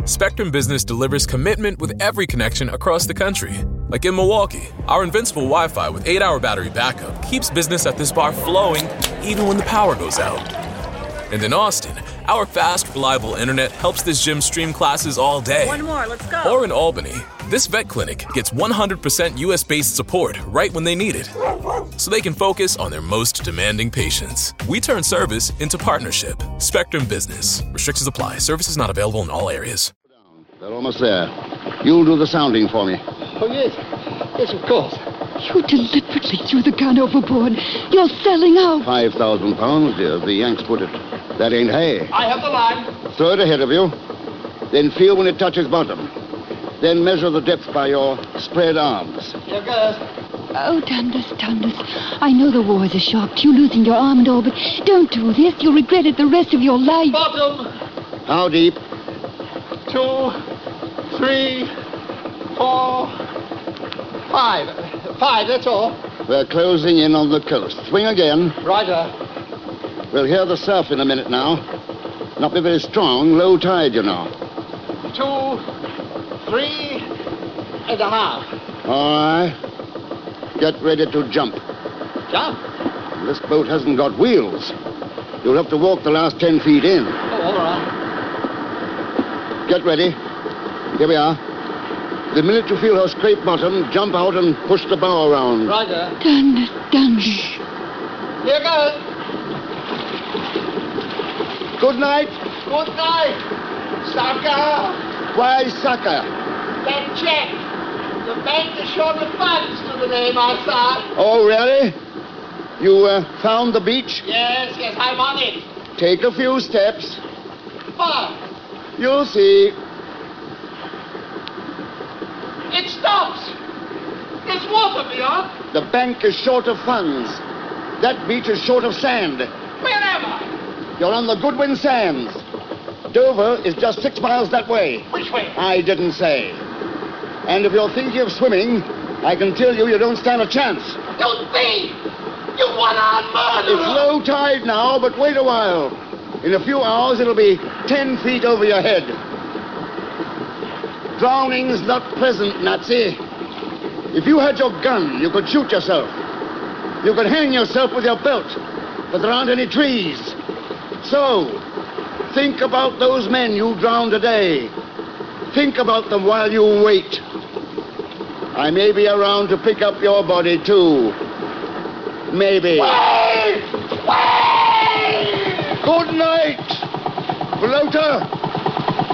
Spectrum Business delivers commitment with every connection across the country. Like in Milwaukee, our invincible Wi-Fi with 8-hour battery backup keeps business at this bar flowing even when the power goes out. And in Austin, our fast, reliable internet helps this gym stream classes all day. One more, let's go. Or in Albany, this vet clinic gets 100% US-based support right when they need it, so they can focus on their most demanding patients. We turn service into partnership. Spectrum Business. Restrictions apply. Services not available in all areas. They're almost there. You'll do the sounding for me. Oh, yes. Yes, of course. You deliberately threw the gun overboard. You're selling out. £5,000, dear. The Yanks put it. That ain't hay. I have the line. Throw it ahead of you. Then feel when it touches bottom. Then measure the depth by your spread arms. Here goes. Oh, Dundas. I know the war is a shock to you losing your arm and all, but don't do this. You'll regret it the rest of your life. Bottom. How deep? 2, 3, 4, 5. 5, that's all. We're closing in on the coast. Swing again. Righto. We'll hear the surf in a minute now. Not be very strong. Low tide, you know. 2, 3 and a half. All right. Get ready to jump. Jump? This boat hasn't got wheels. You'll have to walk the last 10 feet in. Oh, all right. Get ready. Here we are. The minute you feel her scrape bottom, jump out and push the bow around. Righto. Dundas. Here goes. Good night. Good night. Sucker. Why, sucker? That check. The bank is short of funds to the name I saw. Oh, really? You found the beach? Yes, I'm on it. Take a few steps. 5. You'll see. It stops. There's water beyond. The bank is short of funds. That beach is short of sand. Where am I? You're on the Goodwin Sands. Dover is just 6 miles that way. Which way? I didn't say. And if you're thinking of swimming, I can tell you don't stand a chance. Don't be! You one-armed murderer! It's low tide now, but wait a while. In a few hours, it'll be 10 feet over your head. Drowning's not pleasant, Nazi. If you had your gun, you could shoot yourself. You could hang yourself with your belt, but there aren't any trees. So, think about those men you drowned today. Think about them while you wait. I may be around to pick up your body, too. Maybe. Wait! Good night, floater.